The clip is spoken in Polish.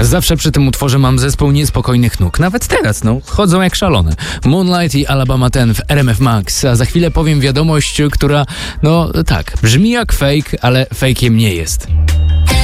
Zawsze przy tym utworze mam zespół niespokojnych nóg. Nawet teraz, chodzą jak szalone. Moonlight i Alabama Ten w RMF Max. A za chwilę powiem wiadomość, która, brzmi jak fake, ale fejkiem nie jest.